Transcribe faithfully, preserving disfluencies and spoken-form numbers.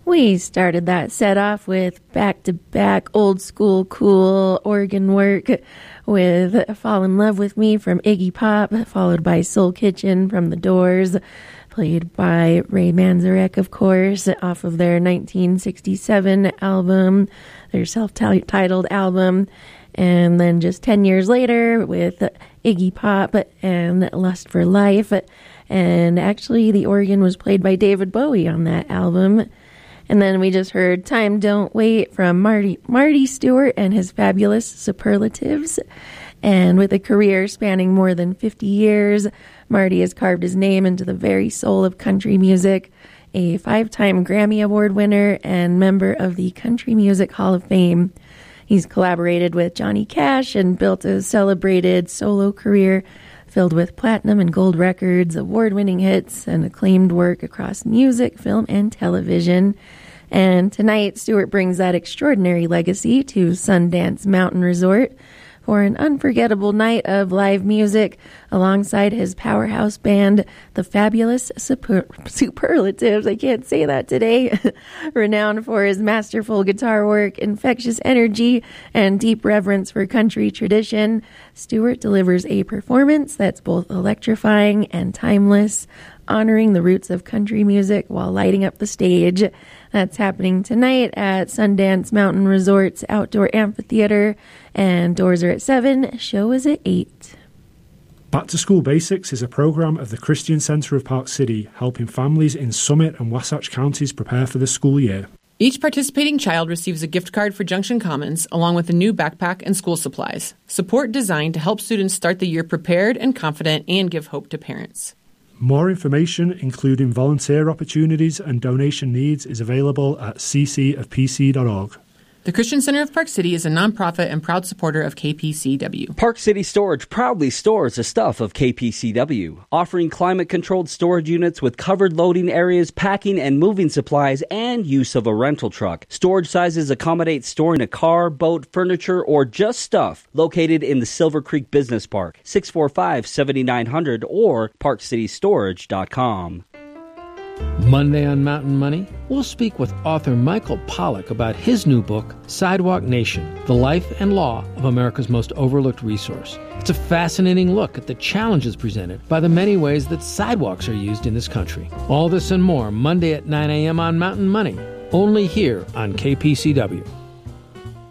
We started that set off with back-to-back old-school cool organ work with Fall in Love with Me from Iggy Pop, followed by Soul Kitchen from The Doors, played by Ray Manzarek, of course, off of their nineteen sixty-seven album, their self-titled album. And then just ten years later with Iggy Pop and Lust for Life. And actually, the organ was played by David Bowie on that album. And then we just heard Time Don't Wait from Marty, Marty Stewart and his fabulous Superlatives. And with a career spanning more than fifty years, Marty has carved his name into the very soul of country music, a five-time Grammy Award winner and member of the Country Music Hall of Fame. He's collaborated with Johnny Cash and built a celebrated solo career filled with platinum and gold records, award-winning hits, and acclaimed work across music, film, and television. And tonight, Stewart brings that extraordinary legacy to Sundance Mountain Resort for an unforgettable night of live music alongside his powerhouse band, the Fabulous Super- Superlatives. I can't say that today. Renowned for his masterful guitar work, infectious energy, and deep reverence for country tradition, Stewart delivers a performance that's both electrifying and timeless, honoring the roots of country music while lighting up the stage. That's happening tonight at Sundance Mountain Resort's Outdoor Amphitheater, and doors are at seven, show is at eight. Back to School Basics is a program of the Christian Center of Park City, helping families in Summit and Wasatch counties prepare for the school year. Each participating child receives a gift card for Junction Commons, along with a new backpack and school supplies. Support designed to help students start the year prepared and confident and give hope to parents. More information, including volunteer opportunities and donation needs, is available at c c of p c dot org. The Christian Center of Park City is a nonprofit and proud supporter of K P C W. Park City Storage proudly stores the stuff of K P C W, offering climate-controlled storage units with covered loading areas, packing and moving supplies, and use of a rental truck. Storage sizes accommodate storing a car, boat, furniture, or just stuff. Located in the Silver Creek Business Park, six four five, seven nine zero zero or park city storage dot com. Monday on Mountain Money, we'll speak with author Michael Pollack about his new book, Sidewalk Nation, The Life and Law of America's Most Overlooked Resource. It's a fascinating look at the challenges presented by the many ways that sidewalks are used in this country. All this and more Monday at nine a.m. on Mountain Money, only here on K P C W.